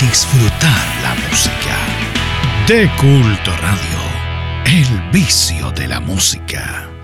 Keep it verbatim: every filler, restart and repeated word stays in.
disfrutar la música. De Culto Radio, el vicio de la música.